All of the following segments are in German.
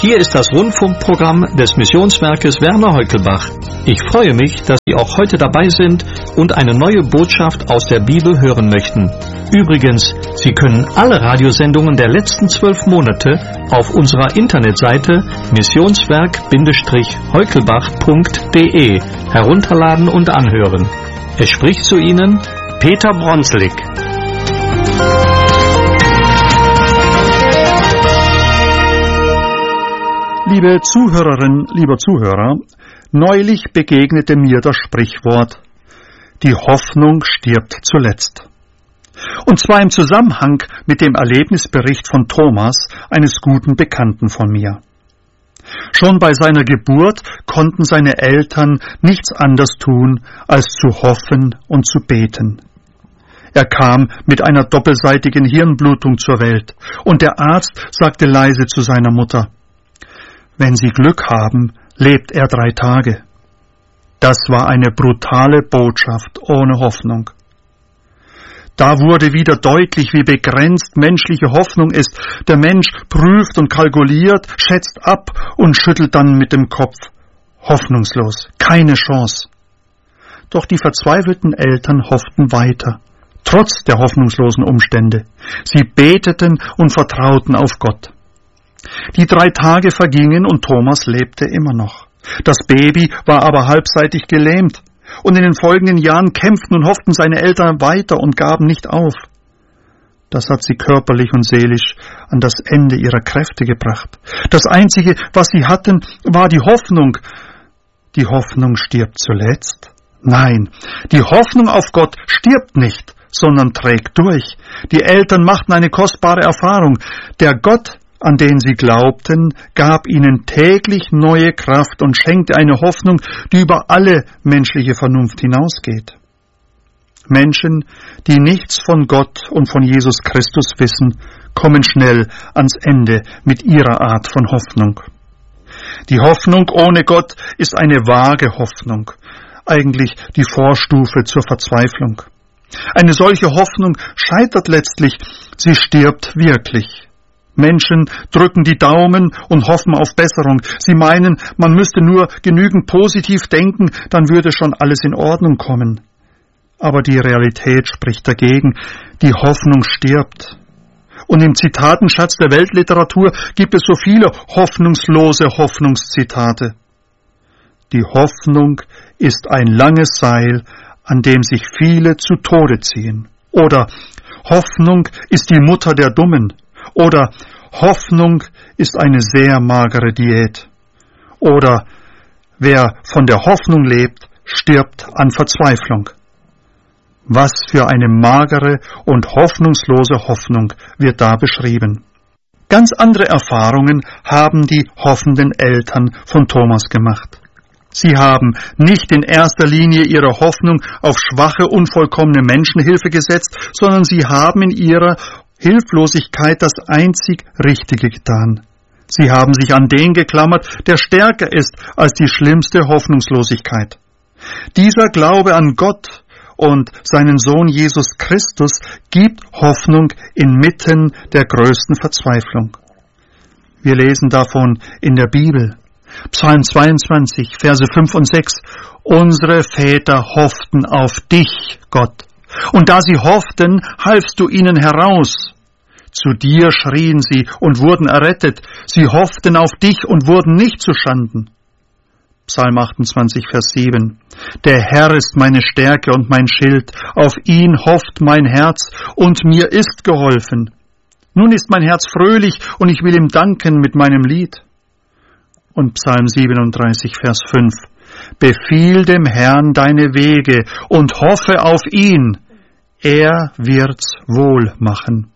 Hier ist das Rundfunkprogramm des Missionswerkes Werner Heukelbach. Ich freue mich, dass Sie auch heute dabei sind und eine neue Botschaft aus der Bibel hören möchten. Übrigens, Sie können alle Radiosendungen der letzten 12 Monate auf unserer Internetseite missionswerk-heukelbach.de herunterladen und anhören. Es spricht zu Ihnen Peter Bronslik. Liebe Zuhörerin, lieber Zuhörer, neulich begegnete mir das Sprichwort: Die Hoffnung stirbt zuletzt. Und zwar im Zusammenhang mit dem Erlebnisbericht von Thomas, eines guten Bekannten von mir. Schon bei seiner Geburt konnten seine Eltern nichts anderes tun, als zu hoffen und zu beten. Er kam mit einer doppelseitigen Hirnblutung zur Welt, und der Arzt sagte leise zu seiner Mutter: Wenn Sie Glück haben, lebt er 3 Tage. Das war eine brutale Botschaft ohne Hoffnung. Da wurde wieder deutlich, wie begrenzt menschliche Hoffnung ist. Der Mensch prüft und kalkuliert, schätzt ab und schüttelt dann mit dem Kopf. Hoffnungslos, keine Chance. Doch die verzweifelten Eltern hofften weiter, trotz der hoffnungslosen Umstände. Sie beteten und vertrauten auf Gott. Die 3 Tage vergingen und Thomas lebte immer noch. Das Baby war aber halbseitig gelähmt. Und in den folgenden Jahren kämpften und hofften seine Eltern weiter und gaben nicht auf. Das hat sie körperlich und seelisch an das Ende ihrer Kräfte gebracht. Das Einzige, was sie hatten, war die Hoffnung. Die Hoffnung stirbt zuletzt? Nein, die Hoffnung auf Gott stirbt nicht, sondern trägt durch. Die Eltern machten eine kostbare Erfahrung. Der Gott, an den sie glaubten, gab ihnen täglich neue Kraft und schenkte eine Hoffnung, die über alle menschliche Vernunft hinausgeht. Menschen, die nichts von Gott und von Jesus Christus wissen, kommen schnell ans Ende mit ihrer Art von Hoffnung. Die Hoffnung ohne Gott ist eine vage Hoffnung, eigentlich die Vorstufe zur Verzweiflung. Eine solche Hoffnung scheitert letztlich, sie stirbt wirklich. Menschen drücken die Daumen und hoffen auf Besserung. Sie meinen, man müsste nur genügend positiv denken, dann würde schon alles in Ordnung kommen. Aber die Realität spricht dagegen. Die Hoffnung stirbt. Und im Zitatenschatz der Weltliteratur gibt es so viele hoffnungslose Hoffnungszitate. Die Hoffnung ist ein langes Seil, an dem sich viele zu Tode ziehen. Oder Hoffnung ist die Mutter der Dummen. Oder Hoffnung ist eine sehr magere Diät. Oder wer von der Hoffnung lebt, stirbt an Verzweiflung. Was für eine magere und hoffnungslose Hoffnung wird da beschrieben. Ganz andere Erfahrungen haben die hoffenden Eltern von Thomas gemacht. Sie haben nicht in erster Linie ihre Hoffnung auf schwache, unvollkommene Menschenhilfe gesetzt, sondern sie haben in ihrer Hilflosigkeit das einzig Richtige getan. Sie haben sich an den geklammert, der stärker ist als die schlimmste Hoffnungslosigkeit. Dieser Glaube an Gott und seinen Sohn Jesus Christus gibt Hoffnung inmitten der größten Verzweiflung. Wir lesen davon in der Bibel. Psalm 22, Verse 5 und 6. Unsere Väter hofften auf dich, Gott. Und da sie hofften, halfst du ihnen heraus. Zu dir schrien sie und wurden errettet. Sie hofften auf dich und wurden nicht zuschanden. Psalm 28, Vers 7. Der Herr ist meine Stärke und mein Schild. Auf ihn hofft mein Herz und mir ist geholfen. Nun ist mein Herz fröhlich und ich will ihm danken mit meinem Lied. Und Psalm 37, Vers 5. Befiehl dem Herrn deine Wege und hoffe auf ihn. Er wird's wohl machen.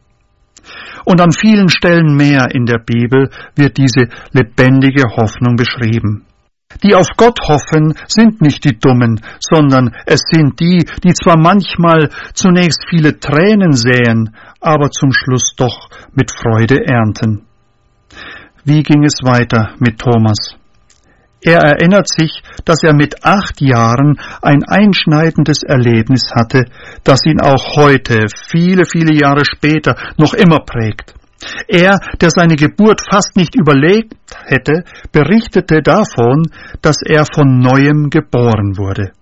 Und an vielen Stellen mehr in der Bibel wird diese lebendige Hoffnung beschrieben. Die auf Gott hoffen, sind nicht die Dummen, sondern es sind die, die zwar manchmal zunächst viele Tränen säen, aber zum Schluss doch mit Freude ernten. Wie ging es weiter mit Thomas? Er erinnert sich, dass er mit 8 Jahren ein einschneidendes Erlebnis hatte, das ihn auch heute, viele, viele Jahre später, noch immer prägt. Er, der seine Geburt fast nicht überlebt hätte, berichtete davon, dass er von Neuem geboren wurde.